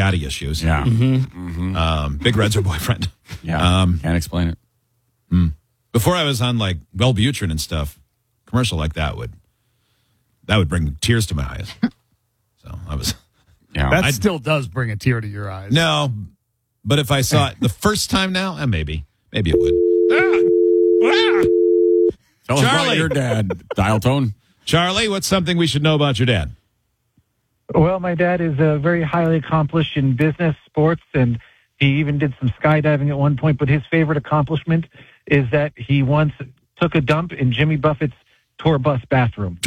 daddy issues. Yeah. Big Red's her boyfriend. Yeah. Can't explain it. Before I was on like Wellbutrin and stuff, commercial like that would bring tears to my eyes. So I was. Yeah. That still does bring a tear to your eyes. No, but if I saw it the first time now, maybe it would. Tell us about Charlie. your dad. Dial tone. Charlie, what's something we should know about your dad? Well, my dad is very highly accomplished in business, sports, and he even did some skydiving at one point. But his favorite accomplishment is that he once took a dump in Jimmy Buffett's tour bus bathroom.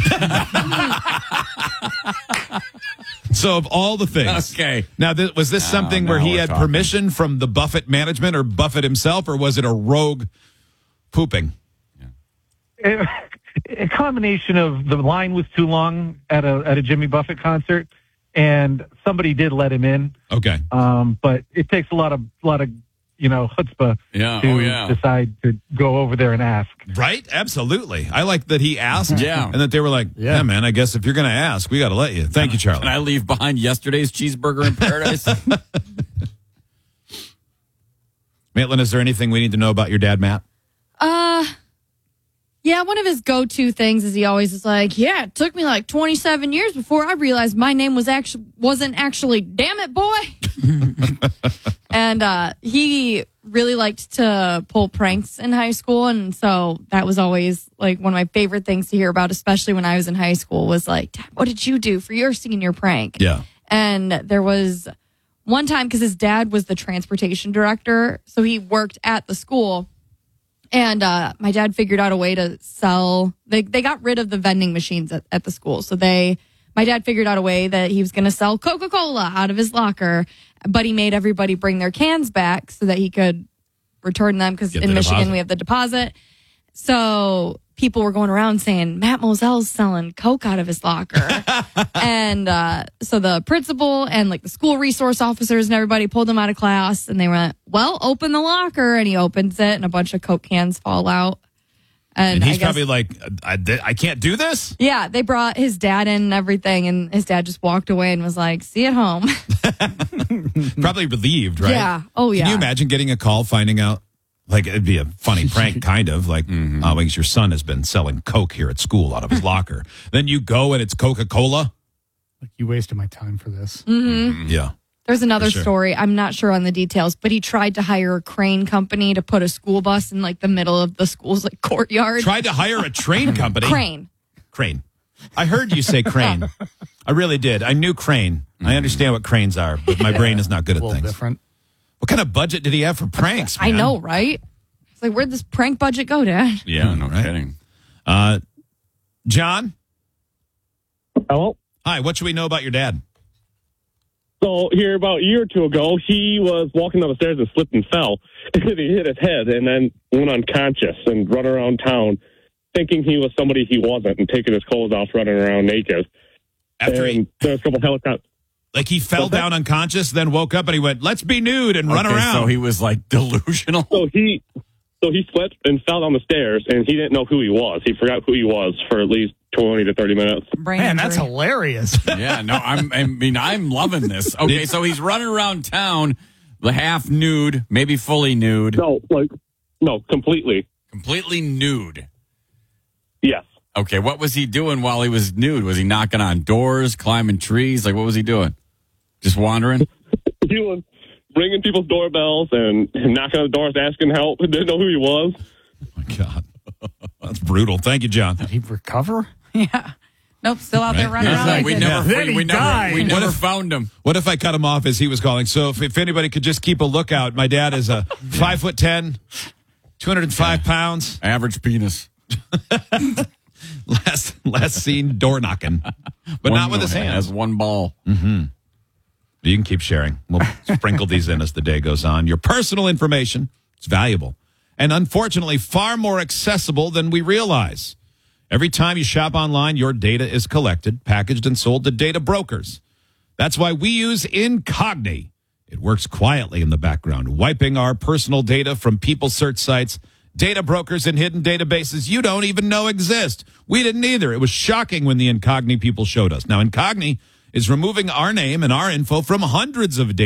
So of all the things. Okay. Now, was this something where now he we're had talking. permission from the Buffett management or Buffett himself, or was it a rogue pooping? A combination of the line was too long at a Jimmy Buffett concert, and somebody did let him in. Okay. But it takes a lot of chutzpah Yeah. to decide to go over there and ask. Right? Absolutely. I like that he asked. Yeah. And that they were like, yeah, man, I guess if you're going to ask, we got to let you. Thank you, Charlie. Can I leave behind yesterday's cheeseburger in paradise? Maitland, is there anything we need to know about your dad, Matt? Yeah, one of his go-to things is he always is like, yeah, it took me like 27 years before I realized my name wasn't actually damn it, boy. And he really liked to pull pranks in high school, and so that was always like one of my favorite things to hear about, especially when I was in high school, was like, Dad, what did you do for your senior prank? Yeah. And there was one time, because his dad was the transportation director, so he worked at the school. And my dad figured out a way to sell. They got rid of the vending machines at the school. So my dad figured out a way that he was going to sell Coca-Cola out of his locker, but he made everybody bring their cans back so that he could return them, because in Michigan deposit. we have the deposit. So people were going around saying, Matt Mosell's selling Coke out of his locker. And so the principal and like the school resource officers and everybody pulled him out of class, and they went, well, open the locker. And he opens it, and a bunch of Coke cans fall out. And he's I guess, probably like, I can't do this? yeah, they brought his dad in and everything, and his dad just walked away and was like, see you at home. Probably relieved, right? Yeah. Oh, yeah. Can you imagine getting a call finding out? Like, it'd be a funny prank, kind of. Like, because your son has been selling Coke here at school out of his locker. Then you go and it's Coca-Cola. Like, you wasted my time for this. Yeah. There's another For sure. story. I'm not sure on the details, but he tried to hire a crane company to put a school bus in like the middle of the school's like courtyard. Tried to hire a train company. Crane. I heard you say crane. I really did. I knew crane. I understand what cranes are, but my brain is not good A at little things. different. What kind of budget did he have for pranks, I man? know, right? It's like, where'd this prank budget go, Dad? Yeah, no Right. kidding. John? Hello? Hi, what should we know about your dad? So here about a year or two ago, he was walking down the stairs and slipped and fell. And he hit his head and then went unconscious and run around town thinking he was somebody he wasn't and taking his clothes off, running around naked. After and there was a couple helicopters. Like he fell What's that? down unconscious, then woke up and he went, let's be nude and run Okay, around. So he was like delusional. So he slipped and fell down the stairs, and he didn't know who he was. He forgot who he was for at least 20 to 30 minutes. Man, that's hilarious. Yeah, no, I'm loving this. Okay, so he's running around town, half nude, maybe fully nude. No, completely. Completely nude. Yes. Okay, what was he doing while he was nude? Was he knocking on doors, climbing trees? Like, what was he doing? Just wandering? He was ringing people's doorbells and knocking on the doors, asking help. Didn't know who he was. Oh, my God. That's brutal. Thank you, John. Did he recover? Yeah. Nope, still out there running Yeah. around. We naked. never What if- found him. What if I cut him off as he was calling? So if anybody could just keep a lookout. My dad is a 5'10", 205 pounds. Average penis. Last seen door knocking, but not with his hands. Has one ball. You can keep sharing. We'll sprinkle these in as the day goes on. Your personal information is valuable and unfortunately far more accessible than we realize. Every time you shop online, your data is collected, packaged, and sold to data brokers. That's why we use Incogni. It works quietly in the background, wiping our personal data from people search sites, data brokers, and hidden databases you don't even know exist. We didn't either. It was shocking when the Incogni people showed us. Now, Incogni is removing our name and our info from hundreds of data